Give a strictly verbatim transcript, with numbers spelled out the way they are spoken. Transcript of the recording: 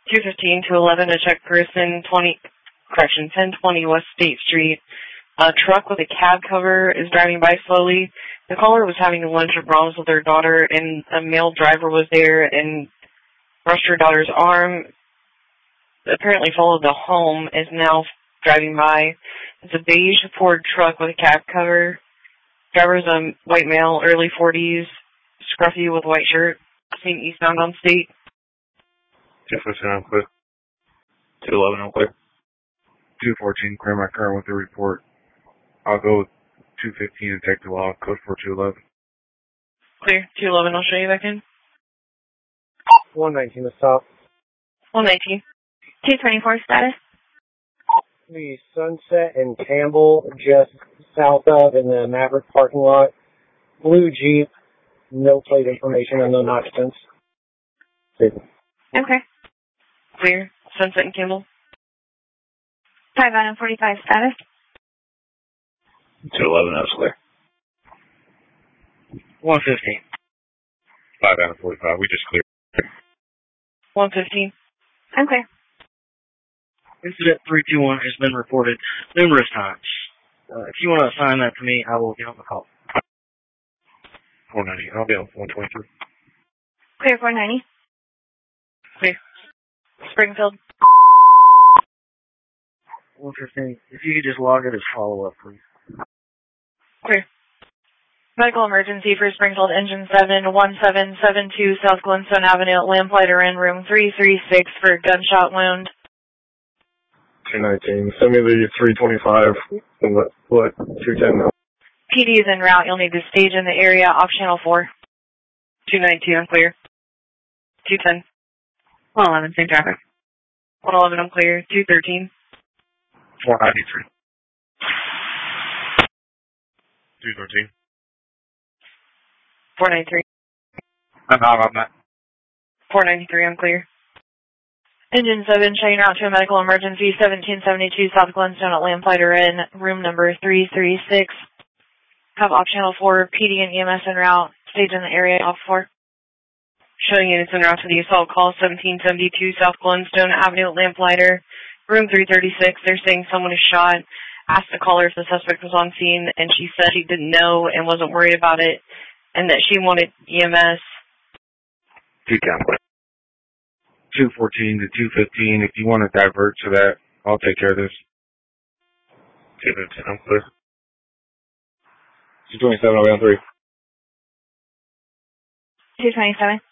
two fifteen to eleven, a check person, twenty, correction, ten twenty West State Street. A truck with a cab cover is driving by slowly. The caller was having lunch at Brahms with her daughter, and a male driver was there and brushed her daughter's arm. Apparently followed the home, is now driving by. It's a beige Ford truck with a cab cover. Driver's a white male, early forties, scruffy with white shirt. Seen eastbound on State. two fifteen, I'm clear. two eleven, I'm clear. two fourteen, clear my car with the report. I'll go with two fifteen and take the log, code four two eleven. Clear. two eleven, I'll show you back in. one nineteen, the stop. one nineteen. two twenty-four status. The Sunset and Campbell just south of in the Maverick parking lot. Blue Jeep, no plate information, unknown occupants. Okay. Clear. Sunset and Campbell. five out of forty-five status. two eleven, that's clear. one fifteen. five out of forty-five, we just cleared. one fifteen. I'm clear. Incident three two one has been reported numerous times. Uh, if you want to assign that to me, I will get on the call. four ninety, I'll be on one twenty-three. Clear four ninety. Clear. Springfield. one fifteen. If you could just log it as follow-up, please. Clear. Medical emergency for Springfield Engine seven, one seven seven two South Glenstone Avenue, Lamplighter in room three three six for gunshot wound. two nineteen, send me the three twenty-five, and what, what, two ten now. P D is en route. You'll need to stage in the area off channel four. two ninety-two, I'm clear. two ten. one eleven, same traffic. one eleven, I'm clear. two thirteen. four ninety-three. two thirteen. four ninety-three. I'm out on that. four ninety-three, I'm clear. Engine seven, showing route to a medical emergency, seventeen seventy-two South Glenstone at Lamplighter Inn, room number three three six. Have op channel four, P D and E M S en route, stage in the area off four. Showing units en route to the assault call, seventeen seventy-two South Glenstone Avenue at Lamplighter, room three thirty-six. They're saying someone is shot. Asked the caller if the suspect was on scene, and she said she didn't know and wasn't worried about it, and that she wanted E M S. two ten. two fourteen to two fifteen, if you want to divert to that, I'll take care of this. two fifteen, I'm clear. two twenty-seven, I'll be on three. two twenty-seven.